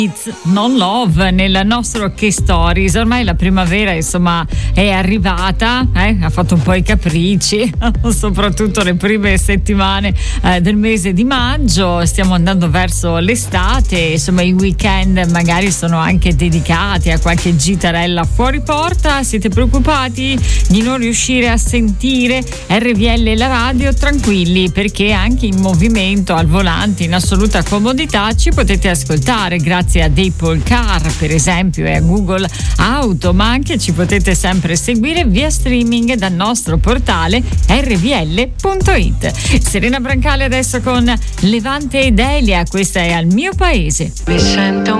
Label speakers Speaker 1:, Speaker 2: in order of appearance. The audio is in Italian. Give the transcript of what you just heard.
Speaker 1: It's non love nel nostro Che Stories. Ormai la primavera insomma è arrivata, ha fatto un po' i capricci, soprattutto le prime settimane del mese di maggio. Stiamo andando verso l'estate, insomma i weekend magari sono anche dedicati a qualche gitarella fuori porta. Siete preoccupati di non riuscire a sentire RVL la radio? Tranquilli, perché anche in movimento al volante in assoluta comodità ci potete ascoltare grazie a Apple Car per esempio e a Google Auto, ma anche ci potete sempre seguire via streaming dal nostro portale rvl.it. Serena Brancale adesso con Levante ed Elia, questa è Al mio paese.
Speaker 2: Mi sento